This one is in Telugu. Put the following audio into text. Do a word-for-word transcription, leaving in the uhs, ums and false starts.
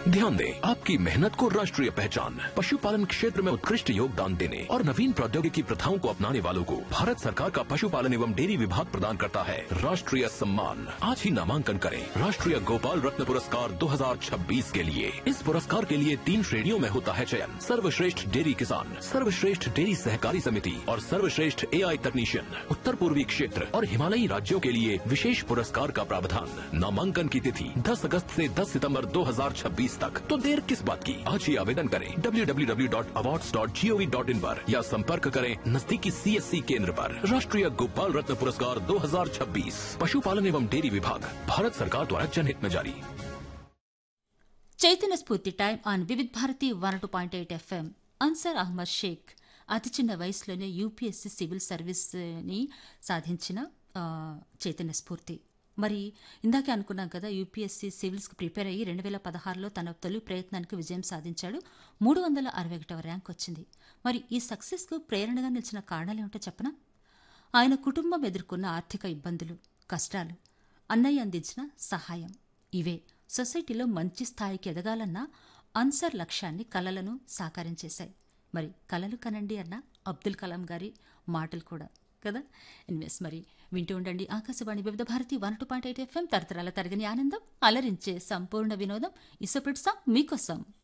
ध्यान दें, आपकी मेहनत को राष्ट्रीय पहचान, पशुपालन क्षेत्र में उत्कृष्ट योगदान देने और नवीन प्रौद्योगिकी प्रथाओं को अपनाने वालों को भारत सरकार का पशुपालन एवं डेयरी विभाग प्रदान करता है राष्ट्रीय सम्मान। आज ही नामांकन करें राष्ट्रीय गोपाल रत्न पुरस्कार दो हजार छब्बीस के लिए। इस पुरस्कार के लिए तीन श्रेणियों में होता है चयन: सर्वश्रेष्ठ डेयरी किसान, सर्वश्रेष्ठ डेयरी सहकारी समिति और सर्वश्रेष्ठ एआई तकनीशियन। उत्तर पूर्वी क्षेत्र और हिमालयी राज्यों के लिए विशेष पुरस्कार का प्रावधान। नामांकन की तिथि दस अगस्त से दस सितंबर दो हजार छब्बीस तक। तो देर किस बात की, आज ही आवेदन करें W W W dot awards dot G O V dot in पर या संपर्क करें नजदीकी सी एस सी केंद्र पर। राष्ट्रीय गोपाल रत्न पुरस्कार दो हजार छब्बीस पशुपालन एवं डेयरी विभाग, भारत सरकार द्वारा जनहित में जारी। చైతన్య స్ఫూర్తి time on Vividh Bharati one two point eight FM. Answer Ahmed Sheikh అతి చిన్న వయసులోనే యూపీఎస్సీ సివిల్ సర్వీస్ని సాధించిన ఆ, చైతన్య స్ఫూర్తి. మరి ఇందాకే అనుకున్నాం కదా, యూపీఎస్సీ సివిల్స్కి ప్రిపేర్ అయ్యి రెండు వేల పదహారులో తన తొలి ప్రయత్నానికి విజయం సాధించాడు. మూడు వందల అరవై ఒకటవ ర్యాంక్ వచ్చింది. మరి ఈ సక్సెస్కు ప్రేరణగా నిలిచిన కారణాలు ఏమిటో చెప్పనా? ఆయన కుటుంబం ఎదుర్కొన్న ఆర్థిక ఇబ్బందులు, కష్టాలు, అన్నయ్య అందించిన సహాయం, ఇవే సొసైటీలో మంచి స్థాయికి ఎదగాలన్న అన్సర్ లక్ష్యాన్ని, కలలను సాకారం చేశాయి. మరి కలలు కనండి అన్న అబ్దుల్ కలాం గారి మాటలు కూడా కదా. ఎన్వెస్ మరి వింటూ ఉండండి ఆకాశవాణి వివిధ Bharati one two point eight FM. తరతరాల తరగని ఆనందం, అలరించే సంపూర్ణ వినోదం. ఇసపెట్సా మీకోసం.